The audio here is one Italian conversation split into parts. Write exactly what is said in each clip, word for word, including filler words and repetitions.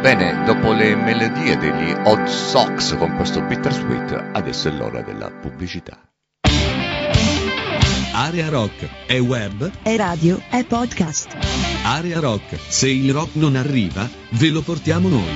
Bene, dopo le melodie degli Odd Sox con questo Bittersweet, adesso è l'ora della pubblicità. Area Rock è web, è radio, è podcast. Area Rock, se il rock non arriva, ve lo portiamo noi.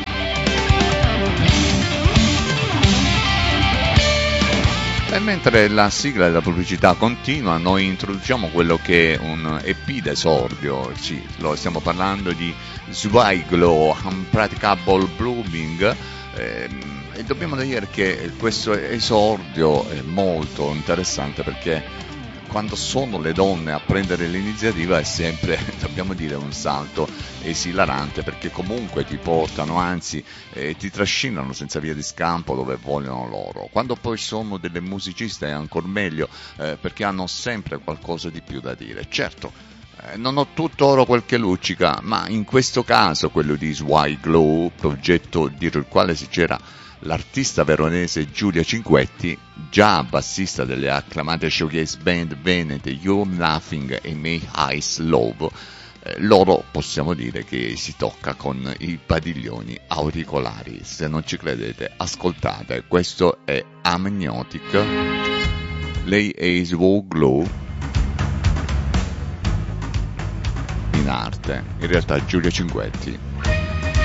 E mentre la sigla della pubblicità continua, noi introduciamo quello che è un E P d'esordio. Sì, lo stiamo parlando di Zweiglo Unpracticable Blooming, ehm, e dobbiamo dire che questo esordio è molto interessante perché quando sono le donne a prendere l'iniziativa è sempre, dobbiamo dire, un salto esilarante, perché comunque ti portano, anzi eh, ti trascinano senza via di scampo dove vogliono loro. Quando poi sono delle musiciste è ancora meglio, eh, perché hanno sempre qualcosa di più da dire. Certo, eh, non ho tutto oro quel che luccica, ma in questo caso quello di Zweiglo, progetto dietro il quale si c'era l'artista veronese Giulia Cinquetti, già bassista delle acclamate showcase band venete You're Laughing e May Eyes Love, eh, loro possiamo dire che si tocca con i padiglioni auricolari. Se non ci credete, ascoltate, questo è Amniotic, lei è Swouglo in arte, in realtà Giulia Cinquetti.